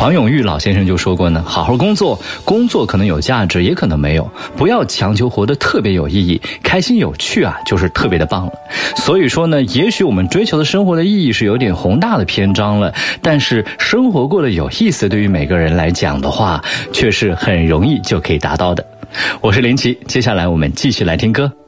黄永玉老先生就说过呢，好好工作，工作可能有价值，也可能没有，不要强求活得特别有意义，开心有趣啊，就是特别的棒了。所以说呢，也许我们追求的生活的意义是有点宏大的篇章了，但是生活过得有意思，对于每个人来讲的话，却是很容易就可以达到的。我是林奇，接下来我们继续来听歌。